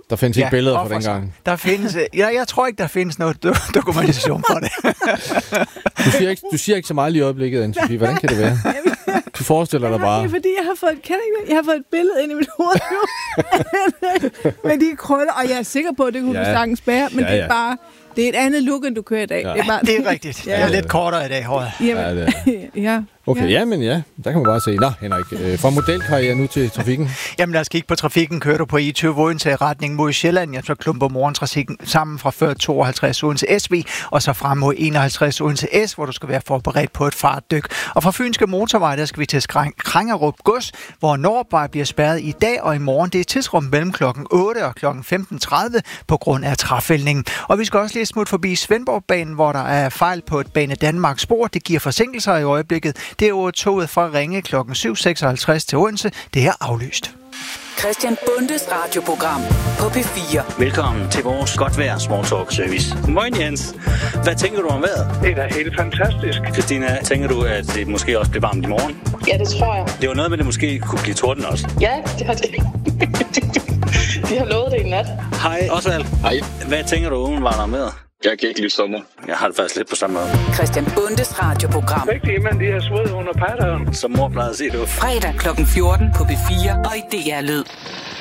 Der findes ikke billeder fra dengang. Der findes, jeg tror ikke, der findes noget dokumentation for det. Du siger ikke så meget lige i øjeblikket, Anne-Sophie. Hvordan kan det være? Du forestiller dig bare. Det er fordi, jeg har fået et billede ind i mit hoved nu. Men de krøller, og jeg er sikker på, at det kunne du sagtens bære, men det er bare... Det er et andet look, end du kører i dag. Ja. Det er rigtigt. Jeg er lidt kortere i dag, håret. Okay, der kan man bare se. Nå, Henrik, fra modelkarriere nu til trafikken. Jamen lad os kigge på trafikken. Kører du på I20 Odense i retning mod Sjælland, så klumper morgentrafikken sammen fra før 52 Odense SV, og så frem mod 51 Odense S, hvor du skal være forberedt på et fartdyk. Og fra Fynske Motorvej, der skal vi til Krangerup Gods, hvor Nordvej bliver spærret i dag og i morgen. Det er tidsrum mellem klokken 8 og klokken 15.30 på grund af træfældningen. Og vi skal også lige smut forbi Svendborgbanen, hvor der er fejl på et Bane Danmark spor. Det giver forsinkelser i øjeblikket. Det er over toget fra Ringe klokken 7.56 til Odense. Det er aflyst. Christian Bundes radioprogram på P4. Velkommen til vores godt vejr small talk service. Moin Jens. Hvad tænker du om vejret? Det er da helt fantastisk. Christina, tænker du, at det måske også bliver varmt i morgen? Ja, det tror jeg. Det var noget med, at det måske kunne blive torden også. Ja, det har det. De har lovet det i nat. Hej, Osvald. Hej. Hvad tænker du umiddelbart om vejret? Jeg kan ikke lide sommer. Jeg har det faktisk lidt på samme måde. Christian Bundes radioprogram. Rigtig, men de har sved under patteren. Som mor plejede at sige, det var Fredag kl. 14 på P4 og i DR Lyd.